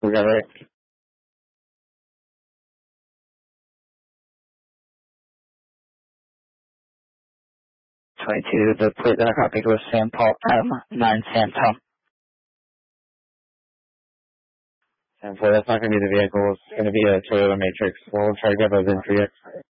We got it. 22, the plate that I copied was Sam Paul M9 Sam Tom. And so that's not going to be the vehicle, it's going to be a Toyota Matrix. We'll try to get those in for you.